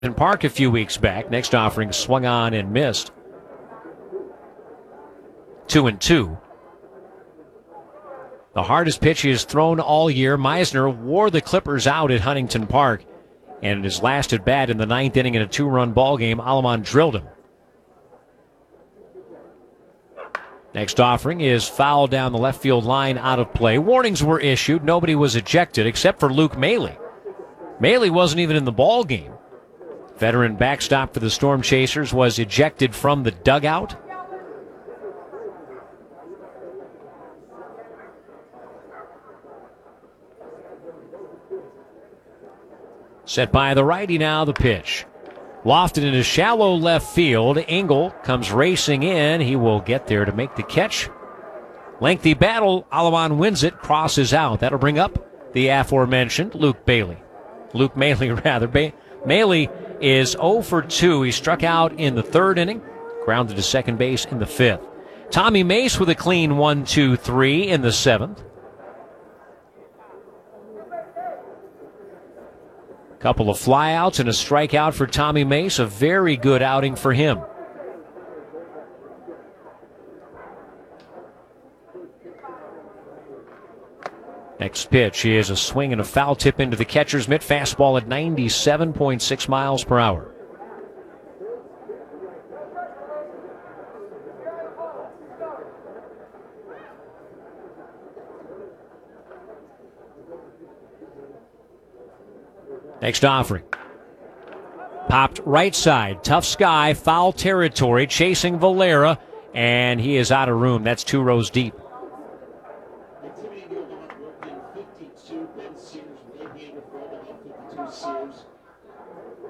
Park a few weeks back. Next offering swung on and missed. 2-2. The hardest pitch he has thrown all year. Meisner wore the Clippers out at Huntington Park, and in his last at bat in the ninth inning in a 2-run ball game, Aleman drilled him. Next offering is foul down the left field line, out of play. Warnings were issued. Nobody was ejected except for Luke Maile. Maile wasn't even in the ball game. Veteran backstop for the Storm Chasers was ejected from the dugout. Set by the righty now, the pitch. Lofted into shallow left field. Engel comes racing in. He will get there to make the catch. Lengthy battle. Aleman wins it, crosses out. That'll bring up the aforementioned Luke Maile. Maile is 0 for 2. He struck out in the third inning, grounded to second base in the fifth. Tommy Mace with a clean 1-2-3 in the seventh. Couple of flyouts and a strikeout for Tommy Mace. A very good outing for him. Next pitch is a swing and a foul tip into the catcher's mitt. Fastball at 97.6 miles per hour. Next offering. Popped right side. Tough sky. Foul territory. Chasing Valera. And he is out of room. That's 2 rows deep.